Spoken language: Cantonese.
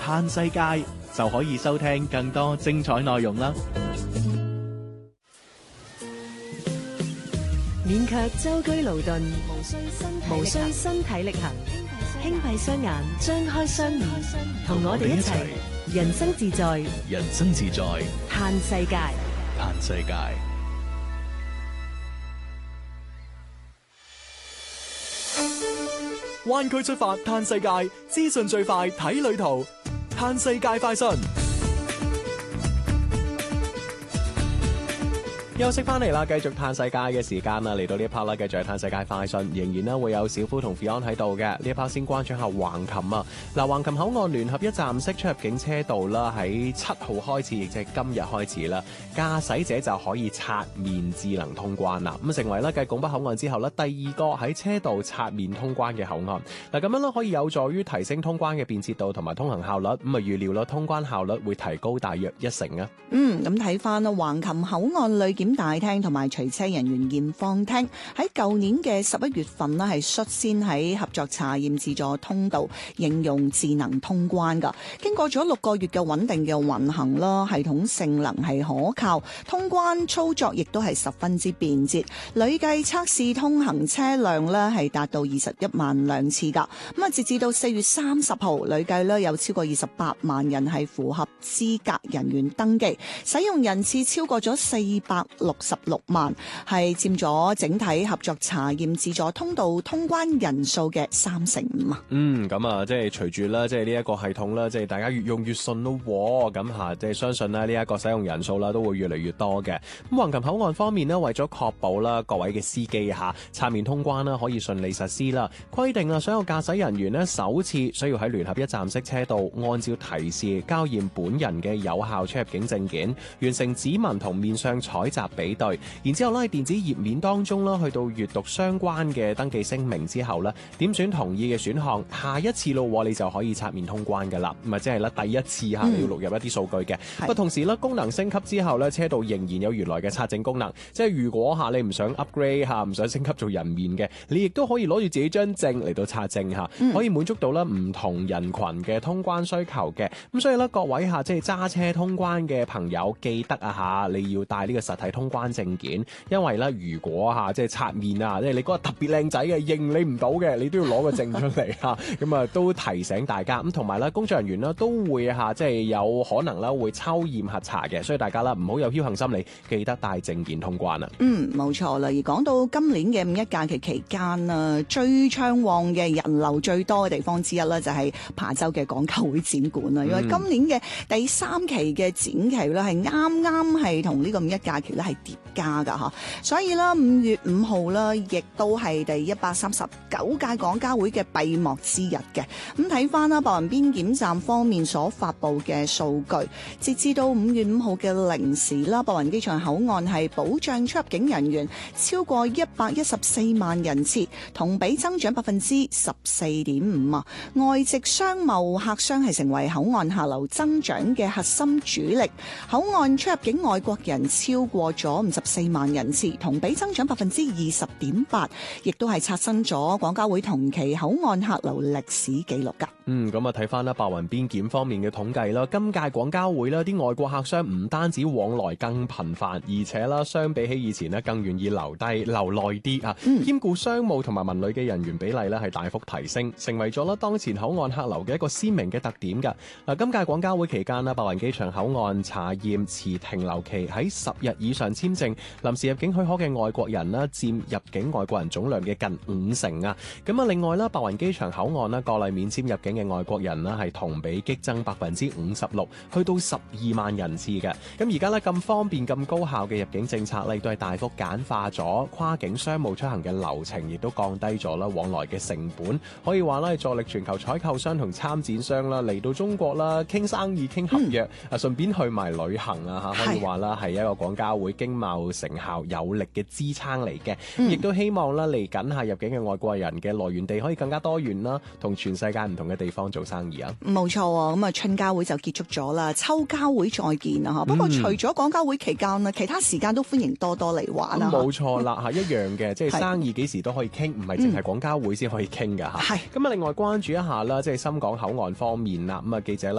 嘆世界，就可以收聽更多精彩內容啦。 免卻舟車勞頓，無需身體力行，輕閉雙眼，張開雙耳，同我哋一齊人生自在， 人生自在， 嘆世界。 嘆世界。灣區出發嘆世界，資訊最快睇旅途，嘆世界快訊。休息翻嚟啦，繼續嘆世界嘅時間啦，嚟到呢一 part 啦，繼續係嘆世界快訊，仍然咧會有小夫同 Fion 喺度嘅。呢一 part 先關注下橫琴啊，嗱，橫琴口岸聯合一站式出入境車道啦，喺7號開始，亦即係今日開始啦，駕駛者就可以刷面智能通關啦，咁成為咧繼拱北口岸之後咧第二個喺車道刷面通關嘅口岸。嗱，咁樣咧可以有助於提升通關嘅便捷度同埋通行效率，咁啊預料啦通關效率會提高大約1成啊。 咁睇翻啦，橫琴口岸旅檢大廳同埋隨車人員驗放廳喺舊年嘅11月份呢，係率先喺合作查驗自助通道應用智能通關噶。經過咗6個月嘅穩定嘅運行啦，系統性能係可靠，通關操作亦都係十分之便捷。累計測試通行車輛呢係達到21萬輛次噶。咁啊，截至到4月30號，累計呢有超過28萬人係符合資格人員登記，使用人次超過咗466萬，係佔咗整體合作查驗自助通道通關人數嘅35%啊。 咁啊，即係隨住啦，即係呢一個系統啦，即係大家越用越順咯，咁吓，即係相信咧呢一個使用人數啦都會越嚟越多嘅。咁橫琴口岸方面咧，為咗確保啦各位嘅司機吓刷面通關啦可以順利實施啦，規定啊所有駕駛人員咧首次需要喺聯合一站式車道按照提示交驗本人嘅有效出入境證件，完成指紋同面相採集比對，然之後咧喺電子頁面當中啦，去到閱讀相關嘅登記聲明之後咧，點選同意嘅選項，下一次咯，你就可以刷面通關噶啦，咁啊即係咧第一次吓你要錄入一啲數據嘅。不過同時咧功能升級之後咧，車道仍然有原來嘅刷證功能，即係如果吓你唔想 upgrade 吓，唔想升級做人面嘅，你亦都可以攞住自己張證嚟到刷證吓，可以滿足到咧唔同人群嘅通關需求嘅。咁所以咧各位吓即係揸車通關嘅朋友記得啊吓，你要帶呢個實體通關證件，因為咧如果吓即係刷面啊，即係你嗰日特別靚仔嘅認你唔到嘅，你都要攞個證出嚟吓。咁啊都提醒大家，咁同埋咧工作人員咧都會吓即係有可能咧會抽驗核查嘅，所以大家啦唔好有僥倖心理，記得帶證件通關啦。 冇錯啦。而講到今年嘅五一假期期間啊，最暢旺嘅人流最多嘅地方之一咧，就係琶洲嘅廣交會展館啦。因為今年嘅第3期嘅展期咧係啱係同呢個五一假期咧係疊加噶吓，所以啦5月5號啦，亦都係第139屆廣交會嘅閉幕之日嘅。咁睇翻啦，白雲邊檢站方面所發布嘅數據，截至到5月5號嘅零時啦，白雲機場口岸係保障出入境人員超過114萬人次，同比增長14.5%啊。外籍商貿客商係成為口岸客流增長嘅核心主力，口岸出入境外國人超過咗54萬人次，同比增長20.8%，亦都係刷新咗廣交會同期口岸客流歷史紀錄噶。 咁啊睇翻啦，白雲邊檢方面嘅統計啦，今屆廣交會啦，啲外國客商唔單止往來更頻繁，而且啦，相比起以前呢，更願意留耐啲啊，兼顧商務同埋文旅嘅人員比例呢係大幅提升，成為咗啦當前口岸客流嘅一個鮮明嘅特點噶。嗱，今屆廣交會期間啦，白雲機場口岸查驗持停留期喺10日以上簽證臨時入境許可嘅外國人啦，佔入境外國人總量嘅近50%啊。咁啊，另外啦，白雲機場口岸啦，國內免簽入境嘅外國人啦，係同比激增56%，去到12萬人次嘅。咁而家咧咁方便咁高效嘅入境政策咧，亦都係大幅簡化咗跨境商務出行嘅流程，亦都降低咗啦往來嘅成本。可以話咧，助力全球採購商同參展商啦嚟到中國啦，傾生意傾合約順便去埋旅行啊嚇，可以話啦係一個廣交會經貿成效有力嘅支撐嚟嘅。亦都希望啦嚟緊下入境嘅外國人嘅來源地可以更加多元啦，同全世界唔同嘅地方做生意啊。 冇錯啊，咁啊春交會就結束咗啦，秋交會再見啊。不過除咗廣交會期間啊，其他時間都歡迎多多嚟玩啊。 冇錯啦嚇，一樣嘅，即係生意幾時都可以傾，唔係淨係廣交會先可以傾㗎嚇。咁啊，另外關注一下啦，即係深港口岸方面啦，咁啊記者啦。